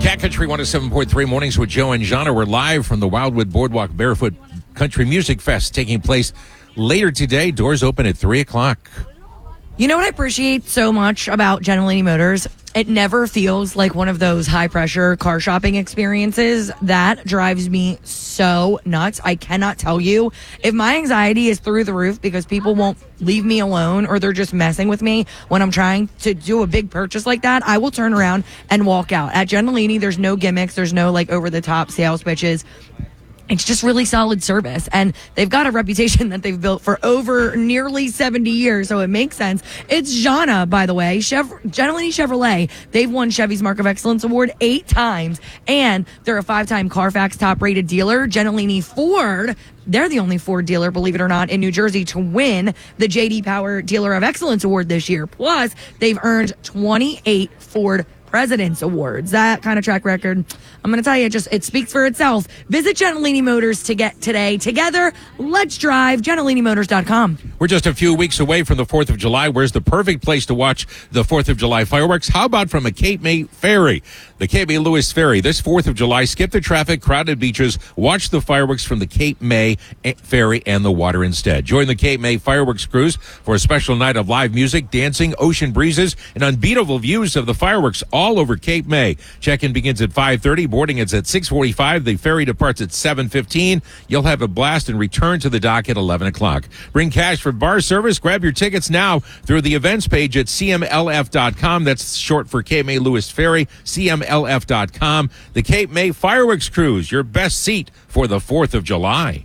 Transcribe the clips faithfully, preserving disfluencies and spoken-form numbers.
Cat Country one oh seven point three Mornings with Joe and Jana. We're live from the Wildwood Boardwalk Barefoot Country Music Fest taking place later today. Doors open at three o'clock. You know what I appreciate so much about Gentilini Motors? It never feels like one of those high-pressure car shopping experiences. That drives me so nuts. I cannot tell you. If my anxiety is through the roof because people won't leave me alone or they're just messing with me when I'm trying to do a big purchase like that, I will turn around and walk out. At Gentilini, there's no gimmicks. There's no, like, over-the-top sales pitches. It's just really solid service, and they've got a reputation that they've built for over nearly seventy years, so it makes sense. It's Jana, by the way, Chev- Gentilini Chevrolet. They've won Chevy's Mark of Excellence Award eight times, and they're a five-time Carfax top-rated dealer. Gentilini Ford, they're the only Ford dealer, believe it or not, in New Jersey to win the J D Power Dealer of Excellence Award this year. Plus, they've earned twenty-eight Ford President's Awards. That kind of track record, I'm going to tell you, it just it speaks for itself. Visit Gentilini Motors to get today. Together, let's drive. Gentilini Motors dot com. We're just a few weeks away from the fourth of July. Where's the perfect place to watch the fourth of July fireworks? How about from a Cape May ferry? The Cape May Lewis Ferry. This fourth of July, skip the traffic, crowded beaches, watch the fireworks from the Cape May Ferry and the water instead. Join the Cape May Fireworks Cruise for a special night of live music, dancing, ocean breezes, and unbeatable views of the fireworks all over Cape May. Check-in begins at five thirty. Boarding is at six forty-five. The ferry departs at seven fifteen. You'll have a blast and return to the dock at eleven o'clock. Bring cash for bar service. Grab your tickets now through the events page at C M L F dot com. That's short for Cape May Lewis Ferry, C M L F dot com. The Cape May Fireworks Cruise, your best seat for the fourth of July.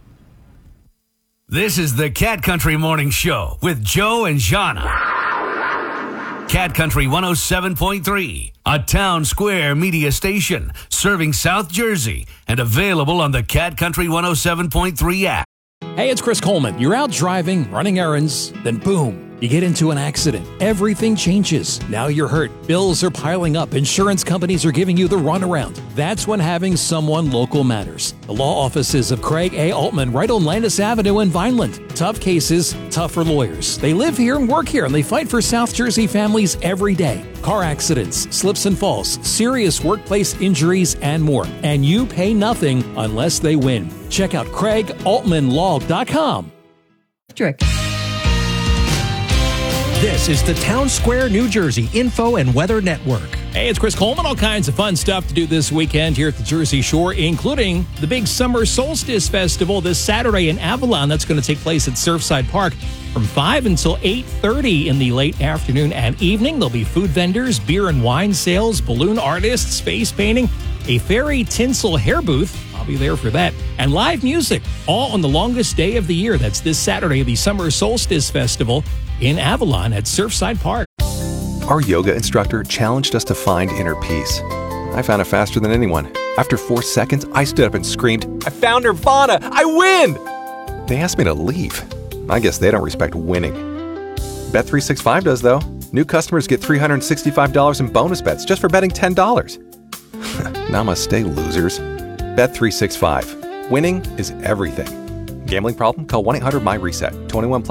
This is the Cat Country Morning Show with Joe and Jana. Cat Country one oh seven point three, a Town Square media station serving South Jersey and available on the Cat Country one oh seven point three app. Hey, it's Chris Coleman. You're out driving, running errands, then boom, you get into an accident. Everything changes. Now you're hurt. Bills are piling up. Insurance companies are giving you the runaround. That's when having someone local matters. The law offices of Craig A. Altman right on Landis Avenue in Vineland. Tough cases, tougher lawyers. They live here and work here, and they fight for South Jersey families every day. Car accidents, slips and falls, serious workplace injuries, and more. And you pay nothing unless they win. Check out Craig Altman Law dot com. Trick. This is the Town Square, New Jersey Info and Weather Network. Hey, it's Chris Coleman. All kinds of fun stuff to do this weekend here at the Jersey Shore, including the big Summer Solstice Festival this Saturday in Avalon. That's going to take place at Surfside Park from five until eight thirty in the late afternoon and evening. There'll be food vendors, beer and wine sales, balloon artists, face painting, a fairy tinsel hair booth. I'll be there for that. And live music, all on the longest day of the year. That's this Saturday, the Summer Solstice Festival in Avalon at Surfside Park. Our yoga instructor challenged us to find inner peace. I found it faster than anyone. After four seconds, I stood up and screamed, "I found Nirvana! I win!" They asked me to leave. I guess they don't respect winning. Bet three sixty-five does, though. New customers get three hundred sixty-five dollars in bonus bets just for betting ten dollars. Namaste, losers. Bet three sixty-five. Winning is everything. Gambling problem? Call one eight hundred M Y RESET. twenty-one plus.